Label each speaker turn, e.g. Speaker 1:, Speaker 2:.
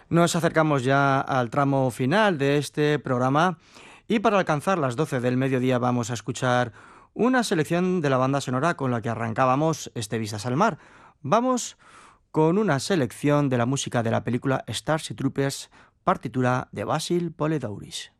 Speaker 1: Nos acercamos ya al tramo final de este programa y para alcanzar las 12 del mediodía vamos a escuchar una selección de la banda sonora con la que arrancábamos este Vistas al Mar. Vamos con una selección de la música de la película Starship Troopers, partitura de Basil Poledouris.